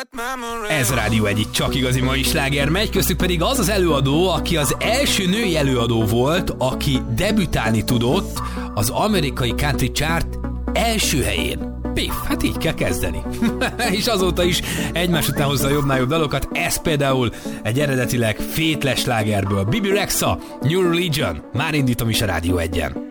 Ez a Rádió egyik csak igazi mai sláger megy, köztük pedig az az előadó, aki az első női előadó volt, aki debütálni tudott az amerikai country chart első helyén. Piff, hát így kell kezdeni. És azóta is egymás után hozza a jobbnál jobb dalokat, ez például egy eredetileg fétles slágerből. Bibi Rexha, New Religion, már indítom is a Rádió 1-en.